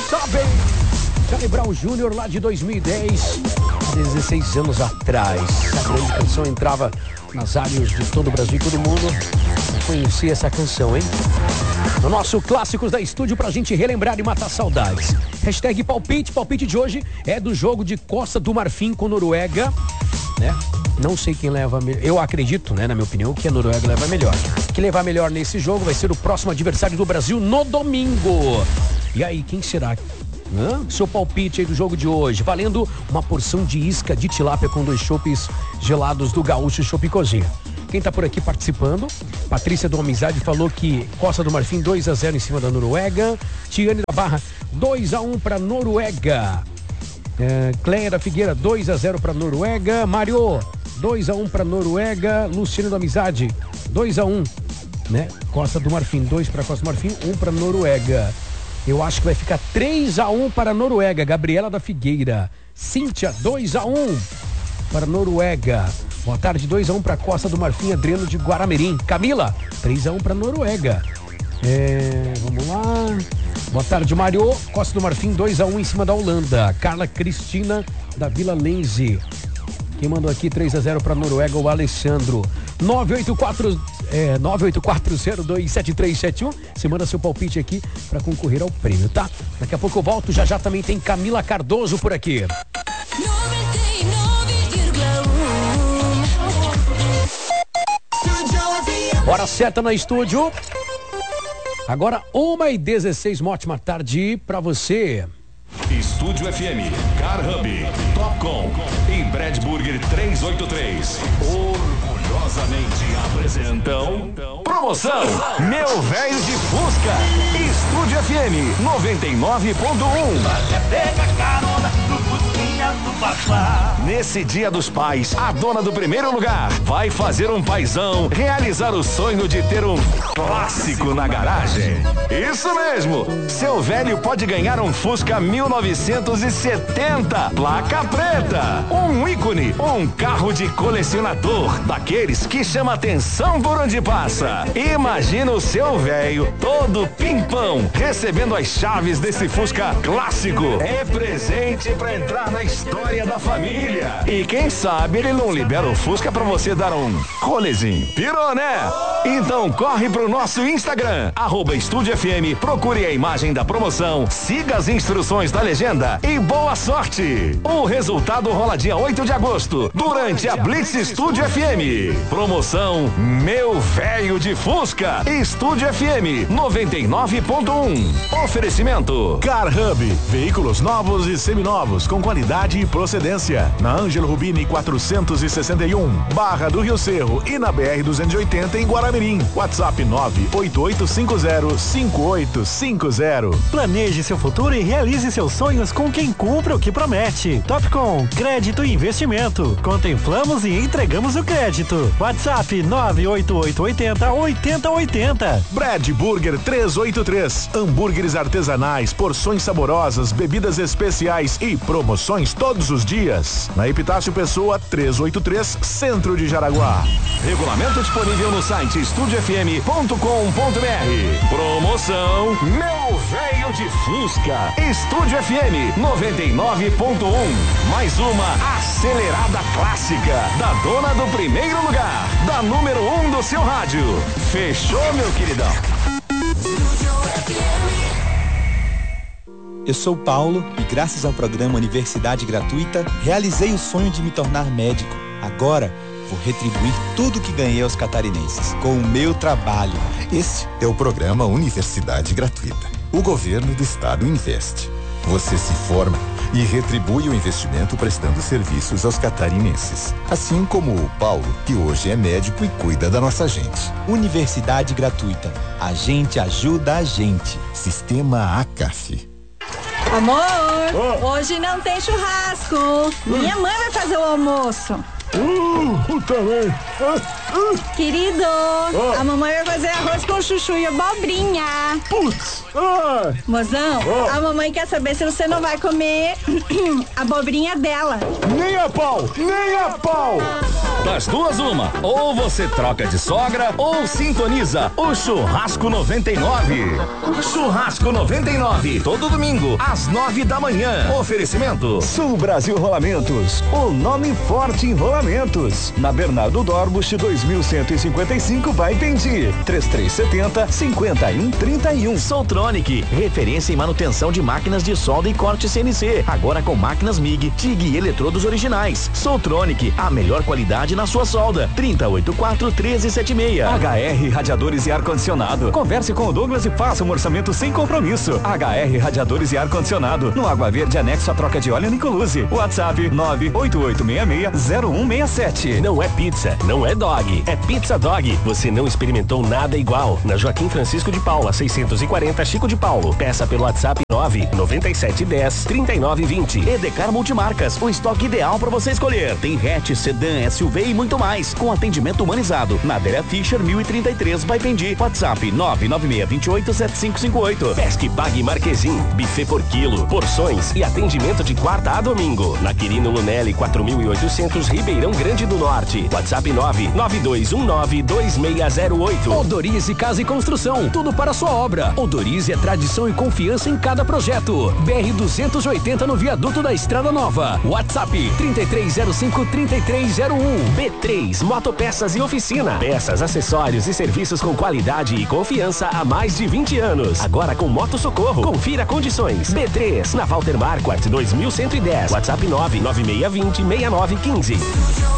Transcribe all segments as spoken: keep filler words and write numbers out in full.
sabem. Charlie Brown Júnior lá de dois mil e dez, dezesseis anos atrás. Essa grande canção entrava nas áreas de todo o Brasil e todo mundo conhecia essa canção, hein? No nosso Clássicos da Estúdio, pra gente relembrar e matar saudades. Hashtag palpite, palpite de hoje é do jogo de Costa do Marfim com Noruega, né? Não sei quem leva melhor. Eu acredito, né, na minha opinião, que a Noruega leva melhor. Quem levar melhor nesse jogo vai ser o próximo adversário do Brasil no domingo. E aí, quem será? Hã? Seu palpite aí do jogo de hoje, valendo uma porção de isca de tilápia com dois chopes gelados do Gaúcho Chopp Cozinha. Quem tá por aqui participando? Patrícia do Amizade falou que Costa do Marfim dois a zero em cima da Noruega. Tiane da Barra dois a um para Noruega. É, Cleia da Figueira dois a zero para Noruega. Mário dois a um para Noruega. Luciano da Amizade dois a um, né? Costa do Marfim dois para Costa do Marfim, um para Noruega. Eu acho que vai ficar três a um para a Noruega. Gabriela da Figueira. Cíntia, dois a um para a Noruega. Boa tarde, dois a um para Costa do Marfim. Adriano de Guaramirim. Camila, três a um para a Noruega. É, vamos lá. Boa tarde, Mário. Costa do Marfim, dois a um em cima da Holanda. Carla Cristina da Vila Lense. Quem mandou aqui três a zero para a Noruega, o Alessandro. nove oito quatro, é, nove oito quatro zero dois sete três sete um. Você manda seu palpite aqui para concorrer ao prêmio, tá? Daqui a pouco eu volto. Já já também tem Camila Cardoso por aqui. Hora certa no estúdio. Agora uma e dezesseis. Uma ótima tarde pra você. Estúdio F M, Car Hub, Topcom e Brad Burger trezentos e oitenta e três. Orgulhosamente apresentam promoção Meu Velho de Fusca. Estúdio F M noventa e nove ponto um. Pega carona do Fusquinha do Papá. Nesse Dia dos Pais, a dona do primeiro lugar vai fazer um paizão realizar o sonho de ter um clássico na garagem. Isso mesmo! Seu velho pode ganhar um Fusca mil novecentos e setenta, placa preta. Um ícone, um carro de colecionador, daqueles que chama atenção por onde passa. Imagina o seu velho todo pimpão recebendo as chaves desse Fusca clássico. É presente pra entrar na história da família. E quem sabe ele não libera o Fusca pra você dar um rolezinho. Pirou, né? Então corre pro nosso Instagram, arroba Estúdio F M, procure a imagem da promoção, siga as instruções da legenda e boa sorte! O resultado rola dia oito de agosto, durante a Blitz Estúdio F M. Promoção Meu Velho de Fusca. Estúdio F M noventa e nove ponto um. Oferecimento Car Hub, veículos novos e seminovos com qualidade e procedência. Na Ângelo Rubini quatrocentos e sessenta e um, Barra do Rio Cerro e na B R duzentos e oitenta em Guaramirim. WhatsApp nove oito oito cinco zero cinco oito cinco zero. Planeje seu futuro e realize seus sonhos com quem cumpre o que promete. Topcom, crédito e investimento. Contemplamos e entregamos o crédito. WhatsApp nove oito oito oito zero oito zero oito zero. Brad Burger trezentos e oitenta e três. Hambúrgueres artesanais, porções saborosas, bebidas especiais e promoções todos os dias. Na Epitácio Pessoa trezentos e oitenta e três, Centro de Jaraguá. Regulamento disponível no site estúdio f m ponto com ponto b r. Promoção Meu Velho de Fusca. Estúdio F M noventa e nove ponto um. Mais uma acelerada clássica da dona do primeiro lugar, da número um do seu rádio. Fechou, meu queridão? Eu sou Paulo e graças ao programa Universidade Gratuita, realizei o sonho de me tornar médico. Agora, vou retribuir tudo que ganhei aos catarinenses com o meu trabalho. Este é o programa Universidade Gratuita. O governo do estado investe. Você se forma e retribui o investimento prestando serviços aos catarinenses. Assim como o Paulo, que hoje é médico e cuida da nossa gente. Universidade Gratuita. A gente ajuda a gente. Sistema ACAF. Amor, oh. Hoje não tem churrasco. Uh. Minha mãe vai fazer o almoço. Uh, também. Uh, uh. Querido, oh. A mamãe vai fazer arroz com chuchu e abobrinha. Putz. Ah. Mozão, oh. A mamãe quer saber se você não vai comer a abobrinha dela. Nem a pau, nem a pau. Das duas, uma. Ou você troca de sogra ou sintoniza o Churrasco noventa e nove. Churrasco noventa e nove, todo domingo, às nove da manhã. Oferecimento Sul Brasil Rolamentos, o nome forte em rolamentos. Na Bernardo Dorbusch dois mil cento e cinquenta e cinco, vai Pendi. três três sete zero, cinco um três um. Soltronic, referência em manutenção de máquinas de solda e corte C N C. Agora com máquinas M I G, T I G e eletrodos originais. Soltronic, a melhor qualidade na sua solda. trinta e oito quatro, treze setenta e seis. H R Radiadores e Ar-Condicionado. Converse com o Douglas e faça um orçamento sem compromisso. H R Radiadores e Ar-Condicionado. No Água Verde, anexo a troca de óleo Nicoluse. WhatsApp nove oito oito seis seis zero um seis sete. Não é pizza, não é dog, é Pizza Dog. Você não experimentou nada igual. Na Joaquim Francisco de Paula, seiscentos e quarenta, Chico de Paulo. Peça pelo WhatsApp nove nove sete um zero, três nove dois zero. Edecar Multimarcas, o estoque ideal para você escolher. Tem hatch, sedã, S U V e muito mais, com atendimento humanizado. Na Adélia Fischer mil e trinta e três, vai Pendi. WhatsApp nove nove seis dois oito sete cinco cinco oito. Pesque Pague Marquezim, buffet por quilo, porções e atendimento de quarta a domingo. Na Quirino Lunelli quatro mil e oitocentos, Ribeirão Grande do Norte. WhatsApp nove nove dois um nove dois seis zero oito. Odorize Casa e Construção, tudo para a sua obra. Odorize é tradição e confiança em cada projeto. B R duzentos e oitenta no viaduto da Estrada Nova. WhatsApp trinta e três zero cinco, trinta e três zero um. B três Motopeças e Oficina. Peças, acessórios e serviços com qualidade e confiança há mais de vinte anos. Agora com Moto Socorro. Confira condições. B três, na Walter Marquardt dois mil cento e dez. WhatsApp nove nove seis dois zero, seis nove um cinco.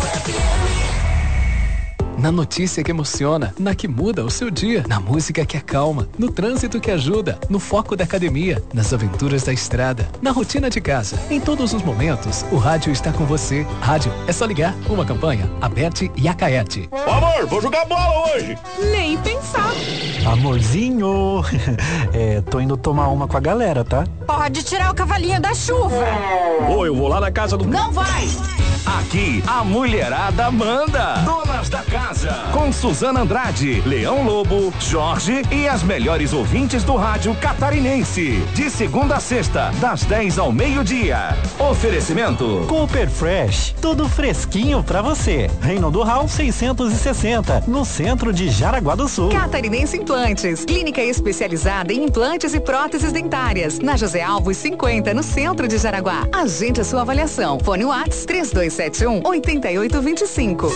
Na notícia que emociona, na que muda o seu dia, na música que acalma, no trânsito que ajuda, no foco da academia, nas aventuras da estrada, na rotina de casa. Em todos os momentos, o rádio está com você. Rádio, é só ligar. Uma campanha, Aberte e Acaete. Ô amor, vou jogar bola hoje. Nem pensar. Amorzinho, é, tô indo tomar uma com a galera, tá? Pode tirar o cavalinho da chuva. Ô, eu vou lá na casa do... Não vai. Aqui, a mulherada manda. Donas da casa. Com Suzana Andrade, Leão Lobo, Jorge e as melhores ouvintes do rádio catarinense. De segunda a sexta, das dez ao meio-dia. Oferecimento Cooper Fresh, tudo fresquinho pra você. Reinaldo Hall seiscentos e sessenta, no centro de Jaraguá do Sul. Catarinense Implantes, clínica especializada em implantes e próteses dentárias. Na José Alves cinquenta, no centro de Jaraguá. Agende a sua avaliação. Fone Whats três dois sete um, oito oito dois cinco.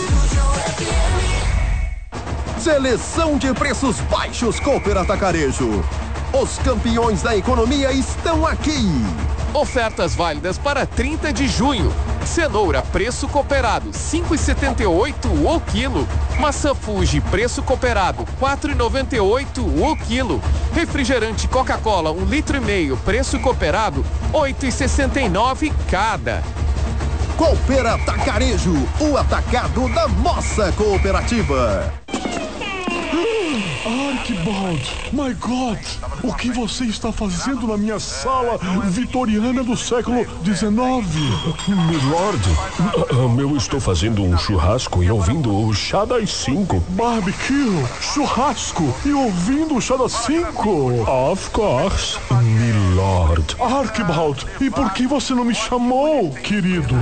Seleção de preços baixos Cooper Atacarejo. Os campeões da economia estão aqui. Ofertas válidas para trinta de junho. Cenoura, preço cooperado, cinco e setenta e oito o quilo. Maçã Fuji, preço cooperado, quatro e noventa e oito o quilo. Refrigerante Coca-Cola, um litro e meio, preço cooperado, oito e sessenta e nove cada. Cooper Atacarejo, o atacado da nossa cooperativa. Archibald, my God, o que você está fazendo na minha sala vitoriana do século dezenove? Milord, eu estou fazendo um churrasco e ouvindo o Chá das Cinco. Barbecue, churrasco e ouvindo o Chá das Cinco? Of course, Milord. Archibald, e por que você não me chamou, querido?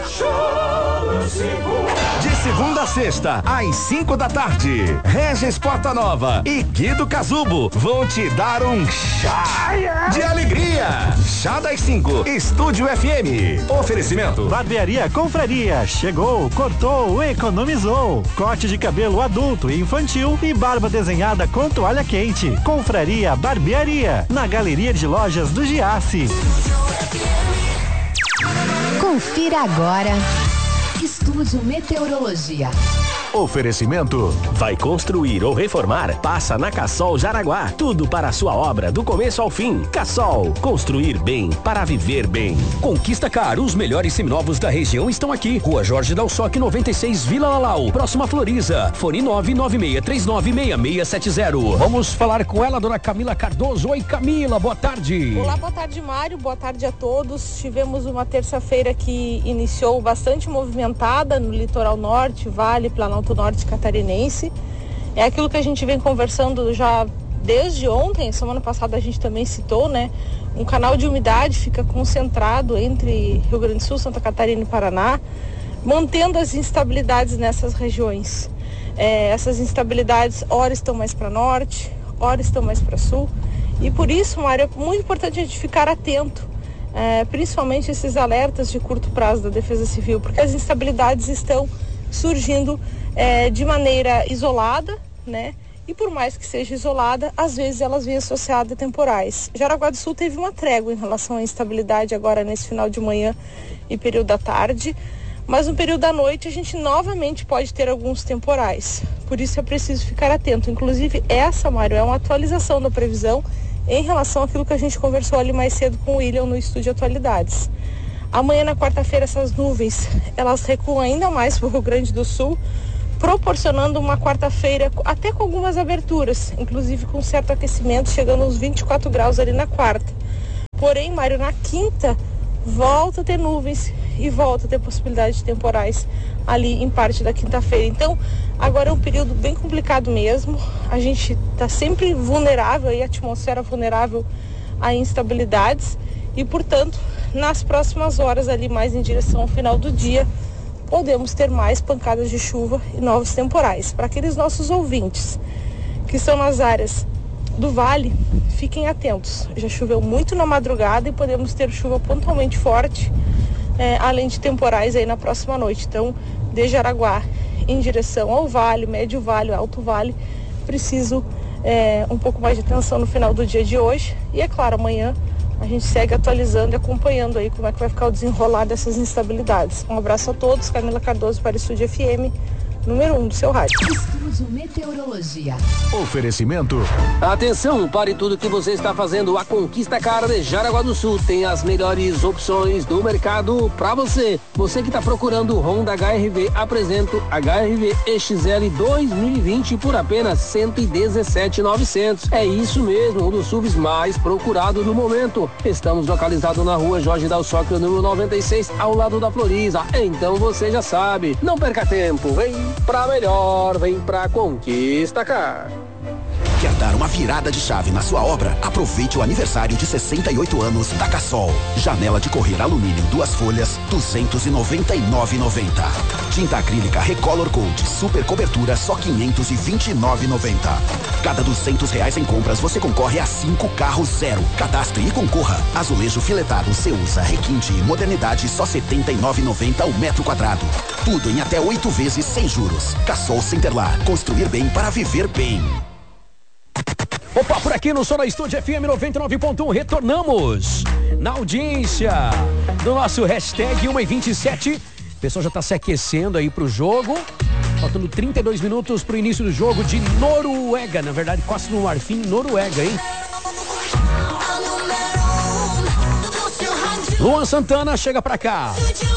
De segunda a sexta, às cinco da tarde, Regis Porta Nova e Guido Casubo vão te dar um chá de alegria. Chá das Cinco, Estúdio F M. Oferecimento Barbearia Confraria. Chegou, cortou, economizou. Corte de cabelo adulto e infantil e barba desenhada com toalha quente. Confraria Barbearia, na Galeria de Lojas do Giasse. Confira agora Estúdio Meteorologia. Oferecimento. Vai construir ou reformar? Passa na Cassol Jaraguá. Tudo para a sua obra, do começo ao fim. Cassol. Construir bem para viver bem. Conquista Car. Os melhores seminovos da região estão aqui. Rua Jorge Dalsoc, noventa e seis, Vila Lalau. Próxima Floriza. Fone nove nove seis três nove seis seis sete zero. Vamos falar com ela, dona Camila Cardoso. Oi, Camila. Boa tarde. Olá, boa tarde, Mário. Boa tarde a todos. Tivemos uma terça-feira que iniciou bastante movimentada no litoral norte, Vale, Planalto Norte catarinense. É aquilo que a gente vem conversando já desde ontem, semana passada a gente também citou, né? Um canal de umidade fica concentrado entre Rio Grande do Sul, Santa Catarina e Paraná. mantendo as instabilidades nessas regiões. É, essas instabilidades, ora estão mais para norte, ora estão mais para sul, e por isso, Mário, é muito importante a gente ficar atento, é, principalmente esses alertas de curto prazo da Defesa Civil, porque as instabilidades estão surgindo é, de maneira isolada, né? E por mais que seja isolada, às vezes elas vêm associadas a temporais. Jaraguá do Sul teve uma trégua em relação à instabilidade agora nesse final de manhã e período da tarde, mas no período da noite a gente novamente pode ter alguns temporais. Por isso é preciso ficar atento. Inclusive essa, Mário, é uma atualização da previsão em relação àquilo que a gente conversou ali mais cedo com o William no Estúdio Atualidades. Amanhã, na quarta-feira, essas nuvens, elas recuam ainda mais para o Rio Grande do Sul, proporcionando uma quarta-feira até com algumas aberturas, inclusive com certo aquecimento, chegando aos vinte e quatro graus ali na quarta. Porém, Mário, na quinta, volta a ter nuvens e volta a ter possibilidade de temporais ali em parte da quinta-feira. Então, agora é um período bem complicado mesmo. A gente está sempre vulnerável, e a atmosfera vulnerável a instabilidades e, portanto, nas próximas horas ali, mais em direção ao final do dia, podemos ter mais pancadas de chuva e novos temporais. Para aqueles nossos ouvintes que estão nas áreas do vale, fiquem atentos. Já choveu muito na madrugada e podemos ter chuva pontualmente forte, é, além de temporais aí na próxima noite. Então, de Jaraguá em direção ao vale, médio vale, alto vale, preciso é, um pouco mais de atenção no final do dia de hoje. E é claro, amanhã a gente segue atualizando e acompanhando aí como é que vai ficar o desenrolar dessas instabilidades. Um abraço a todos, Camila Cardoso para o Estúdio F M, número um do seu rádio. Estúdio Meteorologia. Oferecimento. Atenção, pare tudo que você está fazendo. A Conquista Car de Jaraguá do Sul tem as melhores opções do mercado para você. Você que está procurando Honda H R V, apresento H R V E X L dois mil e vinte por apenas cento e dezessete mil e novecentos. É isso mesmo, um dos S U Vs mais procurados no momento. Estamos localizados na rua Jorge Dalsóquio, número noventa e seis, ao lado da Floriza. Então você já sabe, não perca tempo, vem pra melhor, vem pra Conquista Car. Quer dar uma virada de chave na sua obra? Aproveite o aniversário de sessenta e oito anos da Cassol. Janela de correr alumínio duas folhas, duzentos e noventa e nove reais e noventa centavos. Tinta acrílica Recolor Gold, super cobertura, só quinhentos e vinte e nove reais e noventa centavos. Cada duzentos reais em compras você concorre a cinco carros zero. Cadastre e concorra. Azulejo filetado Ceusa, requinte e modernidade, só setenta e nove reais e noventa centavos o metro quadrado. Tudo em até oito vezes sem juros. Cassol Centerlar, construir bem para viver bem. Opa, por aqui no Som da Estúdio F M noventa e nove ponto um, retornamos na audiência do nosso hashtag uma e vinte e sete. O pessoal já está se aquecendo aí pro jogo. Faltando trinta e dois minutos pro início do jogo de Noruega. Na verdade, Costa do Marfim, Noruega, hein? Luan Santana chega pra cá.